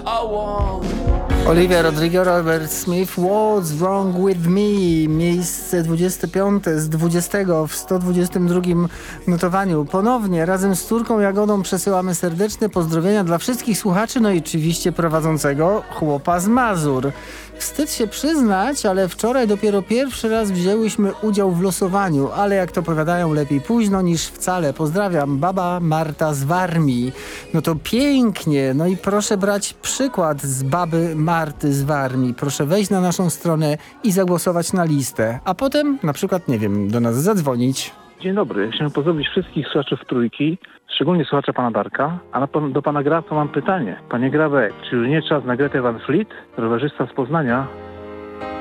Olivia Rodrigo, Robert Smith, What's Wrong With Me, miejsce 25 z 20 w 122 notowaniu. Ponownie razem z córką Jagodą przesyłamy serdeczne pozdrowienia dla wszystkich słuchaczy, no i oczywiście prowadzącego chłopa z Mazur. Wstyd się przyznać, ale wczoraj dopiero pierwszy raz wzięłyśmy udział w losowaniu, ale jak to powiadają, lepiej późno niż wcale. Pozdrawiam, baba Marta z Warmii. No to pięknie, no i proszę brać przykład z baby Marty z Warmii. Proszę wejść na naszą stronę i zagłosować na listę, a potem na przykład, nie wiem, do nas zadzwonić. Dzień dobry, chciałem pozdrowić wszystkich słuchaczy Trójki, szczególnie słuchacza pana Darka, a do pana Grabca mam pytanie. Panie Grabek, czy już nie czas na Gretę Van Fleet, rowerzysta z Poznania,